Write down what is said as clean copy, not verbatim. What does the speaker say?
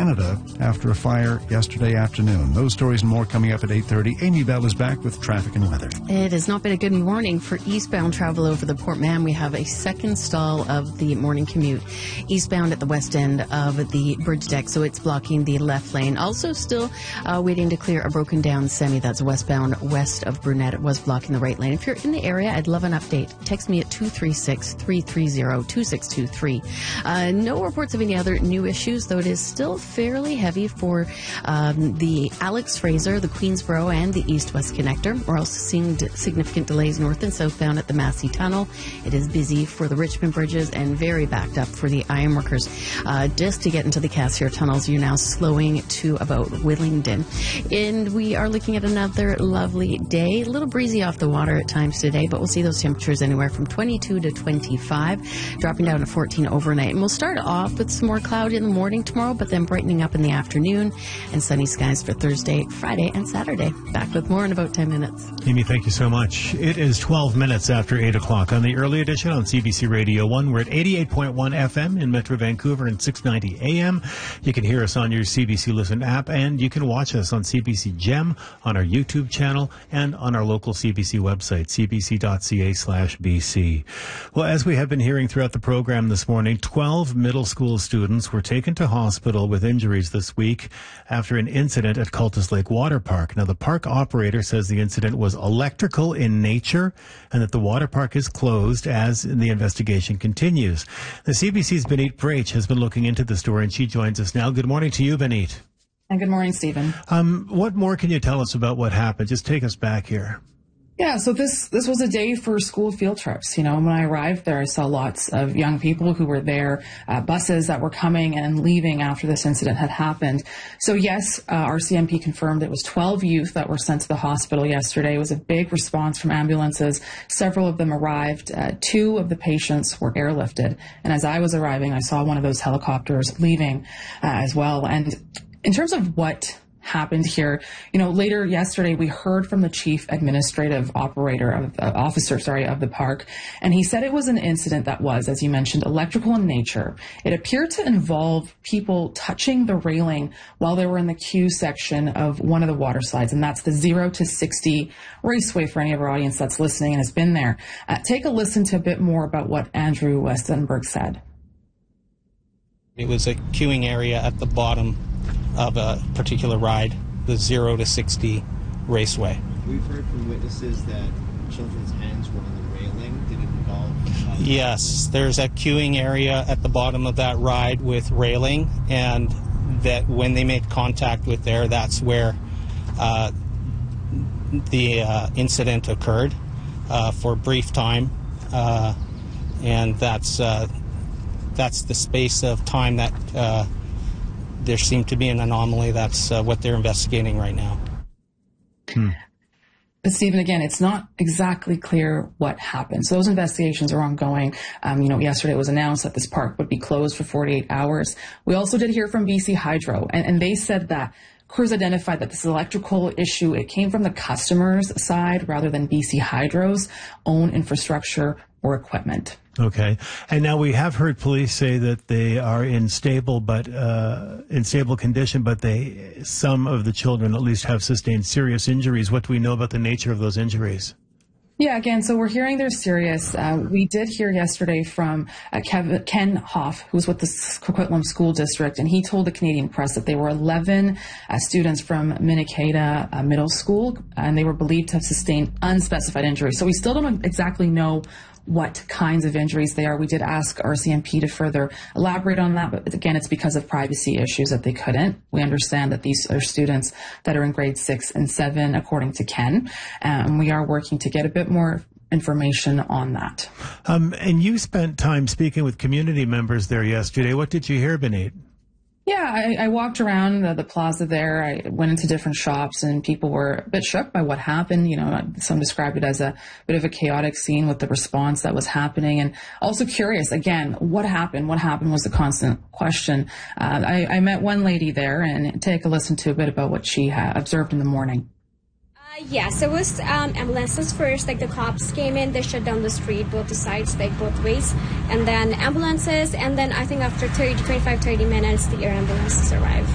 Canada after a fire yesterday afternoon. Those stories and more coming up at 8:30. Amy Bell is back with traffic and weather. It has not been a good morning for eastbound travel over the Port Mann. We have a second stall of the morning commute eastbound at the west end of the bridge deck, so it's blocking the left lane. Also still waiting to clear a broken down semi that's westbound west of Brunette. It was blocking the right lane. If you're in the area, I'd love an update. Text me at 236-330-2623. No reports of any other new issues, though it is still fairly heavy for the Alex Fraser, the Queensboro, and the east-west connector. We're also seeing significant delays north and southbound at the Massey Tunnel. It is busy for the Richmond bridges and very backed up for the ironworkers. Just to get into the Cassiar tunnels, you're now slowing to about Willingdon. And we are looking at another lovely day. A little breezy off the water at times today, but we'll see those temperatures anywhere from 22 to 25, dropping down to 14 overnight. And we'll start off with some more cloud in the morning tomorrow, but then brightening up in the afternoon and sunny skies for Thursday, Friday, and Saturday. Back with more in about 10 minutes. Amy, thank you so much. It is 12 minutes after 8 o'clock on the early edition on CBC Radio 1. We're at 88.1 FM in Metro Vancouver and 690 AM. You can hear us on your CBC Listen app, and you can watch us on CBC Gem, on our YouTube channel, and on our local CBC website, cbc.ca/BC. Well, as we have been hearing throughout the program this morning, 12 middle school students were taken to hospital with injuries this week after an incident at Cultus Lake Water Park. Now, the park operator says the incident was electrical in nature and that the water park is closed as the investigation continues. The CBC's Benit Brach has been looking into the story, and she joins us now. Good morning to you, Benit. And good morning, Stephen. What more can you tell us about what happened? Just take us back here. Yeah, so this was a day for school field trips. You know, when I arrived there, I saw lots of young people who were there, buses that were coming and leaving after this incident had happened. So yes, RCMP confirmed it was 12 youth that were sent to the hospital yesterday. It was a big response from ambulances. Several of them arrived. 2 of the patients were airlifted. And as I was arriving, I saw one of those helicopters leaving as well. And in terms of what happened here, you know, later yesterday we heard from the chief administrative officer of the park, and he said it was an incident that was, as you mentioned, electrical in nature. It appeared to involve people touching the railing while they were in the queue section of one of the water slides, and that's the 0 to 60 raceway for any of our audience that's listening and has been there. Take a listen to a bit more about what Andrew Westenberg said. It was a queuing area at the bottom of a particular ride, the 0 to 60 raceway. We've heard from witnesses that children's hands were on the railing. Did it involve? Yes, there's a queuing area at the bottom of that ride with railing, and that when they made contact with there, that's where the incident occurred for a brief time, and that's the space of time that there seemed to be an anomaly. That's what they're investigating right now. But Stephen, again, it's not exactly clear what happened. So those investigations are ongoing. Yesterday it was announced that this park would be closed for 48 hours. We also did hear from BC Hydro, and they said that crews identified that this electrical issue, it came from the customer's side rather than BC Hydro's own infrastructure or equipment. Okay. And now we have heard police say that they are in stable condition, but some of the children at least have sustained serious injuries. What do we know about the nature of those injuries? Yeah, again, so we're hearing they're serious. We did hear yesterday from Ken Hoff, who's with the Coquitlam School District, and he told the Canadian Press that they were 11 students from Minikeda Middle School, and they were believed to have sustained unspecified injuries. So we still don't exactly know what kinds of injuries they are. We did ask RCMP to further elaborate on that, but again, it's because of privacy issues that they couldn't. We understand that these are students that are in grades 6 and 7, according to Ken, and we are working to get a bit more information on that. And you spent time speaking with community members there yesterday. What did you hear, Benit? Yeah, I walked around the plaza there. I went into different shops, and people were a bit shook by what happened. You know, some described it as a bit of a chaotic scene with the response that was happening, and also curious, again, what happened? What happened was the constant question. I met one lady there, and take a listen to a bit about what she observed in the morning. Yes, it was ambulances first. Like the cops came in, they shut down the street, both the sides, like both ways. And then ambulances, and then I think after 30 minutes, the air ambulances arrived.